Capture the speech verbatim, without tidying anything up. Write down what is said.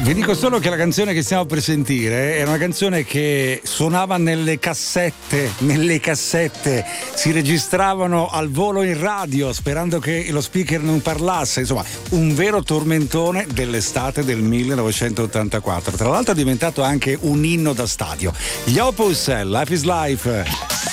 Vi dico solo che la canzone che stiamo per sentire era una canzone che suonava nelle cassette, nelle cassette, si registravano al volo in radio sperando che lo speaker non parlasse, insomma un vero tormentone dell'estate del millenovecentottantaquattro. Tra l'altro è diventato anche un inno da stadio. Gli Opus, Life is Life.